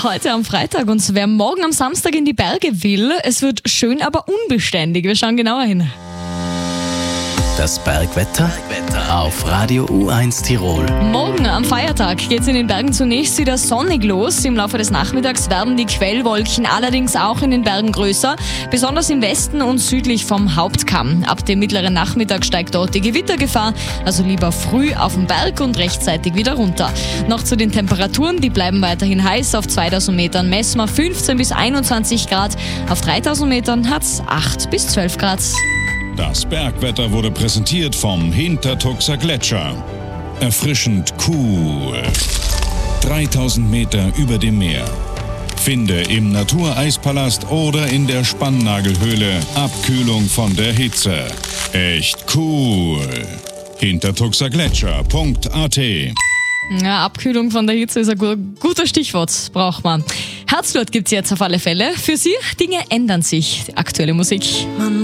heute am Freitag und wer morgen am Samstag in die Berge will, es wird schön, aber unbeständig. Wir schauen genauer hin. Das Bergwetter auf Radio U1 Tirol. Morgen am Feiertag geht es in den Bergen zunächst wieder sonnig los. Im Laufe des Nachmittags werden die Quellwolken allerdings auch in den Bergen größer, besonders im Westen und südlich vom Hauptkamm. Ab dem mittleren Nachmittag steigt dort die Gewittergefahr, also lieber früh auf den Berg und rechtzeitig wieder runter. Noch zu den Temperaturen, die bleiben weiterhin heiß. Auf 2000 Metern messen wir 15 bis 21 Grad, auf 3000 Metern hat es 8 bis 12 Grad. Das Bergwetter wurde präsentiert vom Hintertuxer Gletscher. Erfrischend cool. 3000 Meter über dem Meer. Finde im Natureispalast oder in der Spannnagelhöhle Abkühlung von der Hitze. Echt cool. Hintertuxergletscher.at. Ja, Abkühlung von der Hitze ist ein guter Stichwort, braucht man. Herzblut gibt's jetzt auf alle Fälle. Für Sie, Dinge ändern sich. Die aktuelle Musik.